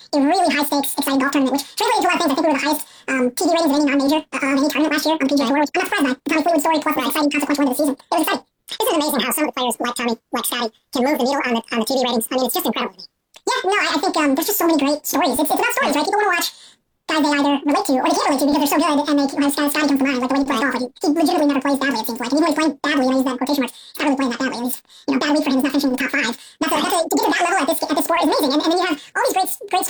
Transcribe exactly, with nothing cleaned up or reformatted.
a really high stakes, exciting golf tournament, which translated into a lot of things. I think we were the highest um, T V ratings of any non-major uh, of any tournament last year on P G A Tour, which I'm not surprised by. The Tommy Fleetwood story plus the exciting consequential end of the season. It was exciting. This is amazing how some of the players like Tommy, like Scotty, can move the needle on the on the T V ratings. I mean, it's just incredible to me. Yeah, no, I, I think um, there's just so many great stories. It's, it's about stories, right? People want to watch guys they either relate to or they can't relate to because they're so good, and they have Scotty, Scotty comes to mind, like the way he plays golf. Like he, he legitimately never plays badly, it seems like. And even when he's playing badly, and I use that in quotation marks, he's not really playing that badly. He's, you know, bad week for him, he's not finishing in the top five. That's a, that's a, to get to that level at this at this sport is amazing. And, and then you have all these great great stories.